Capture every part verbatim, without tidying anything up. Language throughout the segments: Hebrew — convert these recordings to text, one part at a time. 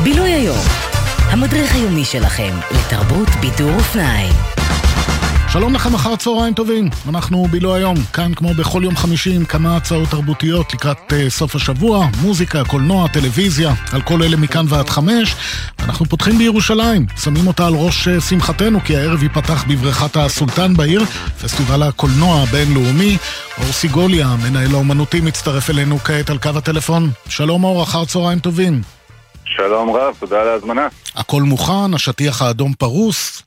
בילוי היום, המדריך היומי שלכם לתרבות, בידור ופנאי. שלום לכם, אחר צהריים טובים. אנחנו בילוי היום, כאן כמו בכל יום חמישי עם כמה הצעות תרבותיות לקראת uh, סוף השבוע, מוזיקה, קולנוע, טלוויזיה, על כל אלה מכאן ועד חמש. אנחנו פותחים בירושלים, שמים אותה על ראש uh, שמחתנו, כי הערב ייפתח בבריכת הסולטן בעיר, פסטיבל הקולנוע הבינלאומי. אור סיגוליה, מנהל האומנותי, מצטרף אלינו כעת על קו הטלפון. שלום אור, אחר צהריים טובים. שלום רב, תודה על ההזמנה. הכל מוכן, השטיח האדום פרוס?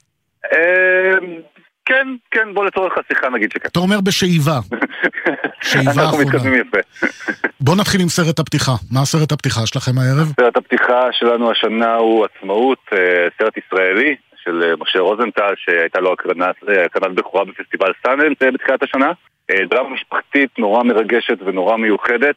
כן, כן, בוא לצורך השיחה נגיד שכן. אתה אומר בשאיבה. שאיבה אנחנו אחרונה. מתקדמים יפה. בוא נתחיל עם סרט הפתיחה. מה סרט הפתיחה שלכם הערב? סרט הפתיחה שלנו השנה הוא עצמאות, סרט ישראלי של משה רוזנטל, שהייתה לו הקרנת, הקרנת בכורה בפסטיבל סאנדנס בתחילת השנה. דרמה משפחתית נורא מרגשת ונורא מיוחדת,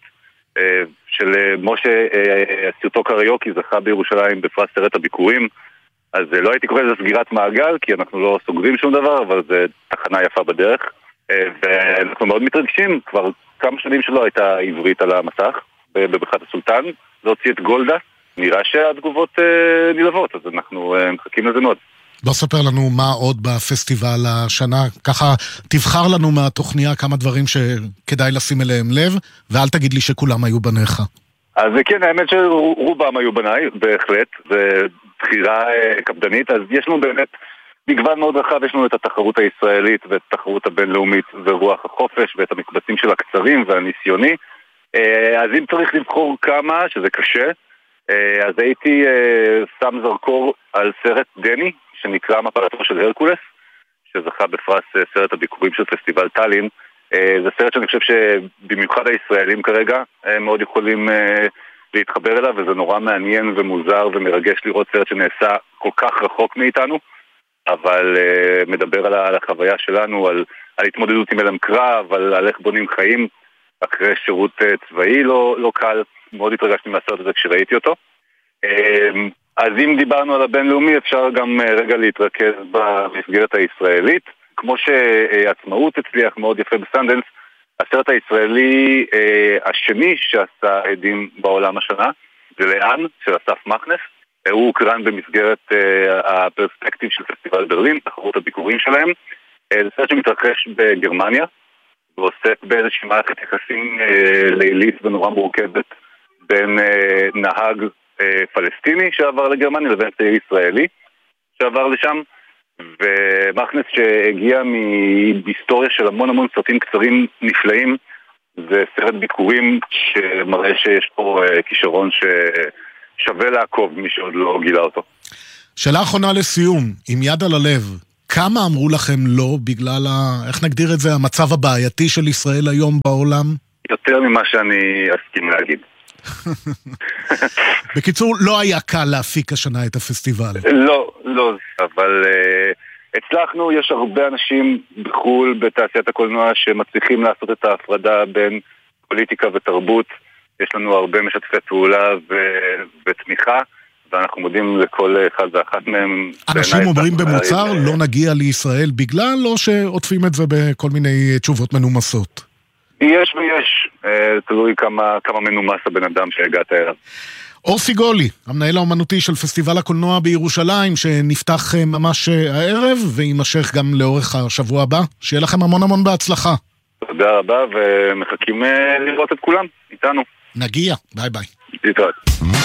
של משה, סרטו קריוקי, זכה בירושלים בפרס סרט הביקורים. אז לא הייתי קורא לזה סגירת מעגל, כי אנחנו לא סוגרים שום דבר, אבל זה תחנה יפה בדרך. ואנחנו מאוד מתרגשים, כבר כמה שנים שלו הייתה עברית על המסך, בבריכת הסולטן, להוציא את גולדה. נראה שהתגובות נלהבות, אז אנחנו מחכים לזה מאוד. בוא ספר לנו מה עוד בפסטיבל השנה, ככה תבחר לנו מהתוכניה כמה דברים שכדאי לשים אליהם לב, ואל תגיד לי שכולם היו בניך. אז כן, האמת שרובם היו בניי, בהחלט, זה בחירה קפדנית, אז יש לנו באמת מגוון מאוד רחב, יש לנו את התחרות הישראלית ואת התחרות הבינלאומית ורוח החופש ואת המקבצים של הקצרים והניסיוני. אז אם צריך לבחור כמה, שזה קשה, אז הייתי שם זרקור על סרט דני, שנקרא מפלתו של הרקולס, שזכה בפרס סרט הביקורים של פסטיבל טלין. זה סרט שאני חושב שבמיוחד הישראלים כרגע מאוד יכולים להתחבר אליו, וזה נורא מעניין ומוזר ומרגש לראות סרט שנעשה כל כך רחוק מאיתנו, אבל מדבר על החוויה שלנו, על, על התמודדות עם אלם קרב, על, על איך בונים חיים אחרי שירות צבאי לא, לא קל. מאוד התרגשתי מהסרט הזה כשראיתי אותו. אז אם דיברנו על הבינלאומי, אפשר גם רגע להתרכז במסגרת הישראלית. כמו שעצמאות הצליח מאוד יפה בסנדנס, הסרט הישראלי השני שעשה עדים בעולם השנה, זה לאן, של אסף מכנס. הוא הוקרן במסגרת הפרספקטיב של פסטיבל ברלין, תחרות הביקורים שלהם. זה סרט שמתרחש בגרמניה, ועוסק באיזושהי מערכת יחסים לילית ונורא מורכבת בין נהג פלסטיני שעבר לגרמניה לבין צעיר ישראלי שעבר לשם. ומכנס שהגיע מהיסטוריה של המון המון סרטים קצרים נפלאים, זה סרט ביקורים שמראה שיש פה כישרון ששווה לעקוב מי שעוד לא גילה אותו. שאלה אחרונה לסיום, עם יד על הלב, כמה אמרו לכם לא בגלל, ה... איך נגדיר את זה, המצב הבעייתי של ישראל היום בעולם? יותר ממה שאני אסכים להגיד. בקיצור, לא היה קל להפיק השנה את הפסטיבל. לא, לא, אבל uh, הצלחנו, יש הרבה אנשים בחול בתעשיית הקולנוע שמצליחים לעשות את ההפרדה בין פוליטיקה ותרבות. יש לנו הרבה משתפי פעולה ו- ותמיכה, ואנחנו מודים לכל אחד ואחת מהם. אנשים אומרים במוצר, לא נגיע לישראל בגלל, או שעוטפים את זה בכל מיני תשובות מנומסות? יש ויש, תלוי כמה, כמה מנומס הבן אדם שהגעת אליו. אור סיגולי, המנהל האומנותי של פסטיבל הקולנוע בירושלים, שנפתח ממש הערב, וימשך גם לאורך השבוע הבא. שיהיה לכם המון המון בהצלחה. תודה רבה, ומחכים לראות את כולם, איתנו. נגיע, ביי ביי. להתראות.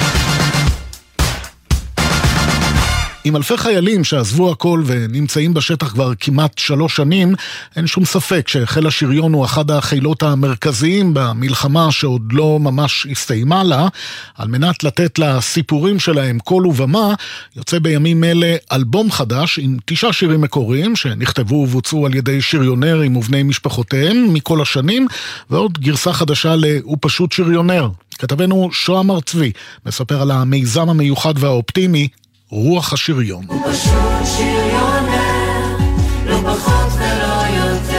עם אלפי חיילים שעזבו הכל ונמצאים בשטח כבר כמעט שלוש שנים, אין שום ספק שחיל השריון הוא אחד החילות המרכזיים במלחמה שעוד לא ממש הסתיימה לה. על מנת לתת לסיפורים שלהם קול ובמה, יוצא בימים אלה אלבום חדש עם תשעה שירים מקוריים שנכתבו ובוצעו על ידי שריונרים ובני משפחותיהם מכל השנים, ועוד גרסה חדשה ל"הוא פשוט שריונר". כתבנו שוהם הר צבי מספר על המיזם המיוחד והאופטימי רוח השריון. הוא פשוט שריונר, לא פחות ולא יותר.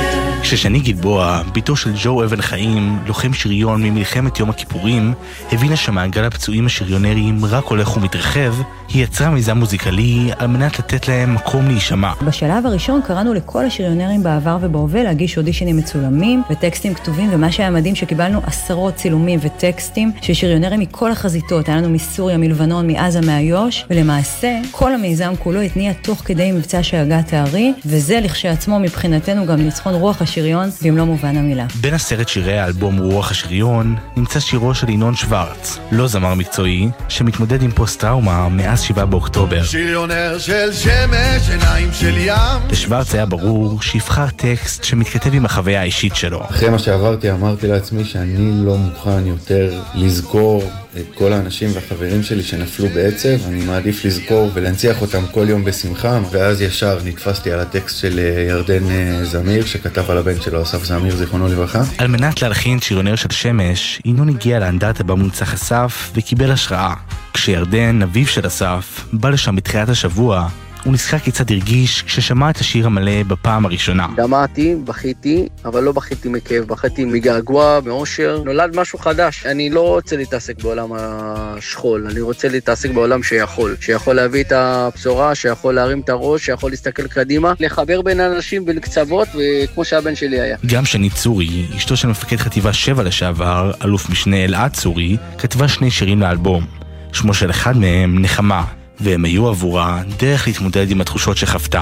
כששני גלבוע, ביתו של ג'ו אבן חיים, לוחם שריון ממלחמת יום הכיפורים, הבינה שמעגל הפצועים השריונריים רק הולך ומתרחב, היא יצרה מיזם מוזיקלי על מנת לתת להם מקום להישמע. בשלב הראשון קראנו לכל השריונרים בעבר ובהווה להגיש אודישנים מצולמים וטקסטים כתובים, ומה שהיה מדהים שקיבלנו עשרות צילומים וטקסטים של שריונרים מכל החזיתות, היה לנו מסוריה, מלבנון, מעזה, מאיו"ש, ולמעשה כל המיזם כולו התניע תוך כדי מבצע שהגה תארי, וזה לכשעצמו מבחינתנו גם ניצחון רוח השריון במלוא מובן המילה. בין עשרת שירי האלבום רוח השריון נמצא שירו של ינון שוורץ, לא זמר מקצועי, שמתמודד עם פוסט-טראומה מאז שבעה באוקטובר. שריונר של שמש, עיניים של ים. לשוורץ היה ברור שיבחר טקסט שמתכתב עם החוויה האישית שלו. אחרי מה שעברתי אמרתי לעצמי שאני לא מוכן יותר לזכור את כל האנשים והחברים שלי שנפלו בעצב, אני מעדיף לזכור ולהנציח אותם כל יום בשמחה, ואז ישר נתפסתי על הטקסט של ירדן זמיר שכתב על הבן שלו, אסף זמיר, זיכרונו לברכה. על מנת להלחין שריונר של שמש, ינון הגיע לאנדרטה במונצח אסף וקיבל השראה. כשירדן, אביו של אסף, בא לשם בתחילת השבוע, הוא נזכר כיצד הרגיש כששמע את השיר המלא בפעם הראשונה. דמעתי, בכיתי, אבל לא בכיתי מכאב, בכיתי מגעגוע, מאושר. נולד משהו חדש. אני לא רוצה להתעסק בעולם השכול, אני רוצה להתעסק בעולם שיכול. שיכול להביא את הבשורה, שיכול להרים את הראש, שיכול להסתכל קדימה, לחבר בין אנשים ולקצוות, וכמו שהבן שלי היה. גם שני צורי, אשתו של מפקד חטיבה שבע לשעבר, אלוף משנה אלעד צורי, כתבה שני שירים לאלבום. שמו של אחד מהם נחמה, והם היו עבורה דרך להתמודד עם התחושות שחוותה.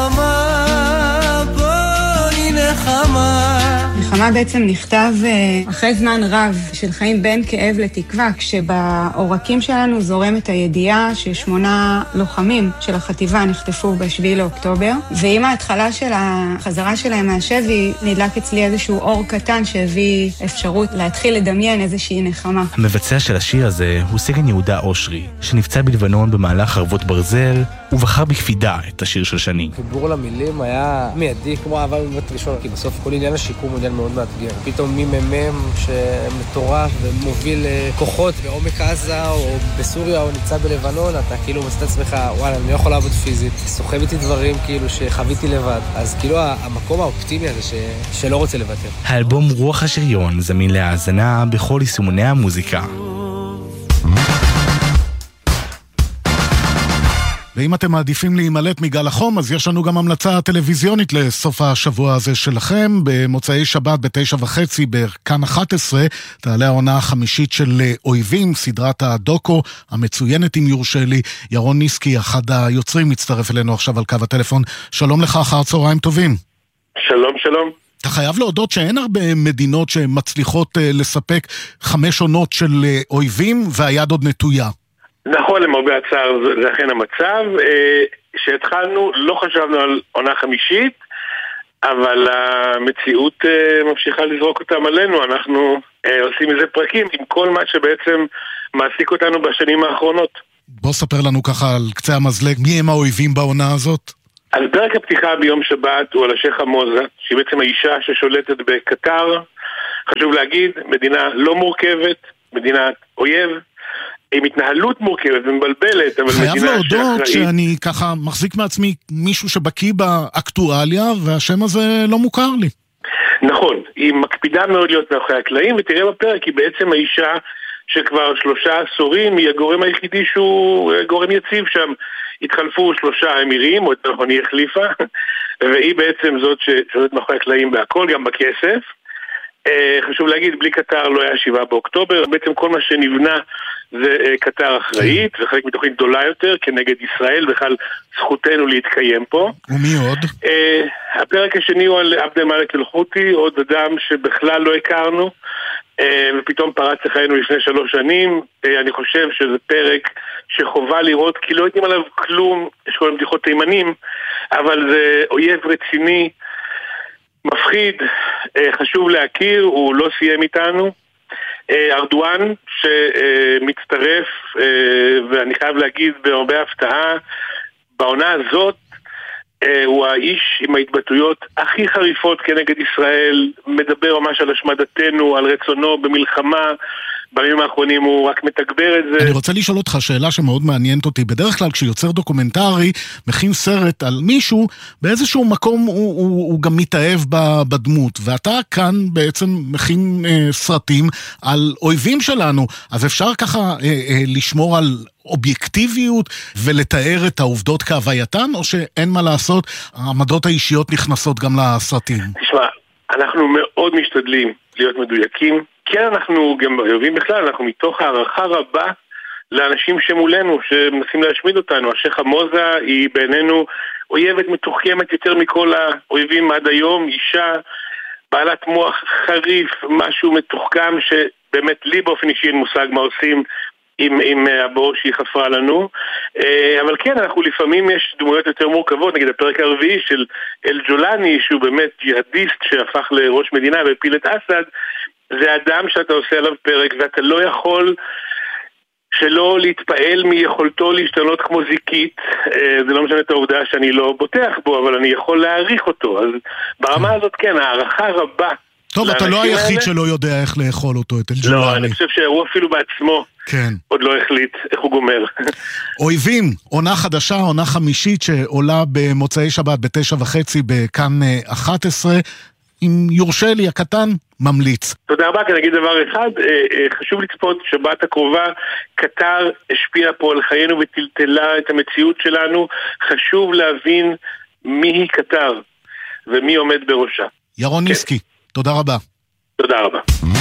נחמה, בואי נחמה. נחמה בעצם נכתב אחרי זמן רב של חיים בין כאב לתקווה, כשבעורקים שלנו זורמת הידיעה ששמונה לוחמים של החטיבה נחטפו בשביעי לאוקטובר, ועם ההתחלה של החזרה שלהם מהשבי נדלק אצלי איזשהו אור קטן שהביא אפשרות להתחיל לדמיין איזושהי נחמה. המבצע של השיר הזה הוא סגן יהודה אושרי, שנפצע בלבנון במהלך חרבות ברזל, ובחר בקפידה את השיר של שני. חיבור למילים היה מיידי כמו אהבה מבט ראשון, כי בסוף כל עניין השיקום הוא עניין מאוד מאתגר. פתאום מי ממם שמטורף ומוביל כוחות בעומק עזה או בסוריה או נמצא בלבנון, אתה כאילו מצאת עצמך, וואלה, אני לא יכול לעבוד פיזית, סוחב איתי דברים כאילו שחוויתי לבד. אז כאילו המקום האופטימי הזה ש... שלא רוצה לוותר. האלבום רוח השריון זמין להאזנה בכל יישומוני המוזיקה. ואם אתם מעדיפים להימלט מגל החום, אז יש לנו גם המלצה טלוויזיונית לסוף השבוע הזה שלכם. במוצאי שבת בתשע וחצי בכאן אחת עשרה תעלה העונה החמישית של אויבים, סדרת הדוקו המצוינת אם יורשה לי. ירון ניסקי, אחד היוצרים, מצטרף אלינו עכשיו על קו הטלפון. שלום לך, אחר צהריים טובים. שלום, שלום. אתה חייב להודות שאין הרבה מדינות שמצליחות לספק חמש עונות של אויבים והיד עוד נטויה. נכון, למרבה הצער זה אכן המצב. כשהתחלנו לא חשבנו על עונה חמישית, אבל המציאות ממשיכה לזרוק אותם עלינו. אנחנו עושים איזה פרקים עם כל מה שבעצם מעסיק אותנו בשנים האחרונות. בוא ספר לנו ככה על קצה המזלג, מי הם האויבים בעונה הזאת? אז פרק הפתיחה ביום שבת הוא על השייח חמוזה, שהיא בעצם האישה ששולטת בקטר. חשוב להגיד, מדינה לא מורכבת, מדינת אויב, עם התנהלות מורכבת ומבלבלת, אבל חייב מדינה שאחראית. להודות שאני ככה מחזיק מעצמי מישהו שבקיא באקטואליה, והשם הזה לא מוכר לי. נכון, היא מקפידה מאוד להיות מאחורי הקלעים, ותראה בפרק, היא בעצם האישה שכבר שלושה עשורים, היא הגורם היחידי שהוא גורם יציב שם. התחלפו שלושה אמירים, או יותר נכון היא החליפה, והיא בעצם זאת ששולטת מאחורי הקלעים בהכל, גם בכסף. חשוב להגיד, בלי קטר לא היה שבעה באוקטובר, בעצם כל מה שנבנה זה קטר אחראית, וחלק מתוכנית גדולה יותר, כנגד ישראל, בכלל זכותנו להתקיים פה. ומי עוד? הפרק השני הוא על עבד אל-מאלכ אל-חותי, עוד אדם שבכלל לא הכרנו, ופתאום פרץ לחיינו לפני שלוש שנים. אני חושב שזה פרק שחובה לראות, כי לא יודעים עליו כלום, יש כל בדיחות תימנים, אבל זה אויב רציני, מפחיד, חשוב להכיר, הוא לא סיים איתנו. ארדואן שמצטרף, ואני חייב להגיד בהרבה הפתעה, בעונה הזאת הוא האיש עם ההתבטאויות הכי חריפות כנגד ישראל, מדבר ממש על השמדתנו, על רצונו במלחמה, בימים האחרונים הוא רק מתגבר את זה. אני רוצה לשאול אותך שאלה שמאוד מעניינת אותי. בדרך כלל כשיוצר דוקומנטרי, מכין סרט על מישהו, באיזשהו מקום הוא, הוא, הוא גם מתאהב בדמות, ואתה כאן בעצם מכין אה, סרטים על אויבים שלנו, אז אפשר ככה אה, אה, לשמור על אובייקטיביות ולתאר את העובדות כהווייתן, או שאין מה לעשות, העמדות האישיות נכנסות גם לסרטים? תשמע, אנחנו מאוד משתדלים להיות מדויקים, כן אנחנו גם אוהבים בכלל, אנחנו מתוך הערכה רבה לאנשים שמולנו, שמנסים להשמיד אותנו. השייח עמוזה היא בעינינו אויבת מתוחכמת יותר מכל האויבים עד היום, אישה בעלת מוח חריף, משהו מתוחכם שבאמת לי באופן אישי אין מושג מה עושים עם, עם הבור שהיא חפרה לנו. אבל כן, אנחנו לפעמים יש דמויות יותר מורכבות, נגיד הפרק הרביעי של אל-ג'ולני, שהוא באמת ג'יהאדיסט שהפך לראש מדינה והפיל את אסד, זה אדם שאתה עושה עליו פרק ואתה לא יכול שלא להתפעל מיכולתו להשתנות כמו זיקית. זה לא משנה את העובדה שאני לא בוטח בו, אבל אני יכול להעריך אותו. אז ברמה הזאת כן, הערכה רבה. טוב, אתה לא היחיד שלא יודע איך לאכול אותו, את אל-ג'ולני. לא, אני חושב שהוא אפילו בעצמו כן. עוד לא החליט איך הוא גומר. אויבים, עונה חדשה, עונה חמישית שעולה במוצאי שבת בתשע וחצי בכאן אחת עשרה. אם יורשה לי הקטן, ממליץ. תודה רבה, אני אגיד דבר אחד, חשוב לצפות שבת הקרובה, קטר השפיעה פה על חיינו וטלטלה את המציאות שלנו, חשוב להבין מי היא קטר ומי עומד בראשה. ירון כן. ניסקי, תודה רבה. תודה רבה.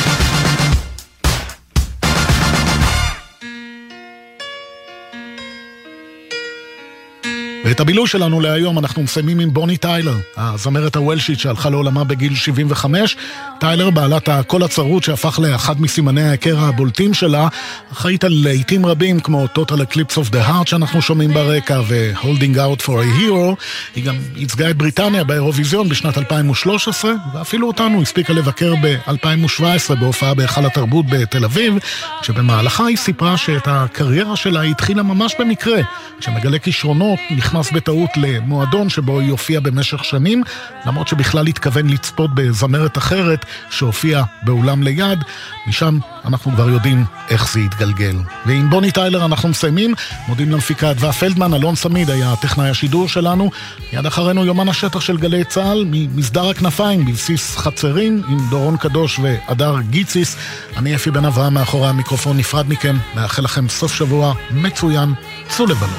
ואת הבילוי שלנו להיום אנחנו מסיימים עם בוני טיילר, הזמרת הוולשית שהלכה לעולמה בגיל שבעים וחמש. טיילר, בעלת הקול הצרות שהפך לאחד מסימני ההיכר הבולטים שלה, אחראית על לעיתים רבים כמו Total Eclipse of the Heart שאנחנו שומעים ברקע ו-Holding Out for a Hero. היא גם ייצגה את בריטניה באירוויזיון בשנת אלפיים ושלוש עשרה, ואפילו אותנו הספיקה לבקר ב-אלפיים ושבע עשרה בהופעה בהיכל התרבות בתל אביב, שבמהלכה היא סיפרה שאת הקריירה שלה היא התחילה ממש במקרה, כשמגלה כישרונות נכנס בטעות למועדון שבו היא הופיעה במשך שנים, למרות שבכלל התכוון לצפות בזמרת אחרת שהופיעה באולם ליד. משם אנחנו כבר יודעים איך זה יתגלגל. ועם בוני טיילר אנחנו מסיימים, מודים למפיקה אדווה פלדמן, אלון סמיד היה טכנאי השידור שלנו, יד אחרינו יומן השטח של גלי צהל ממסדר הכנפיים בבסיס חצרים עם דורון קדוש ואדר גיציס. אני אפי בן אברהם מאחורי המיקרופון, נפרד מכם, מאחל לכם סוף שבוע מצוין, צאו לבלות.